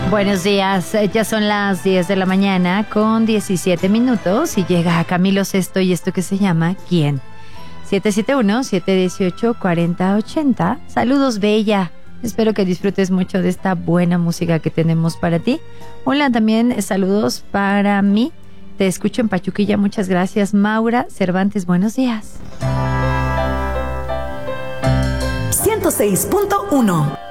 Buenos días, ya son las 10 de la mañana con 17 minutos y llega Camilo Sesto y esto que se llama ¿Quién? 771-718-4080. Saludos, Bella. Espero que disfrutes mucho de esta buena música que tenemos para ti. Hola, también saludos para mí. Te escucho en Pachuquilla, muchas gracias. Maura Cervantes, buenos días. 106.1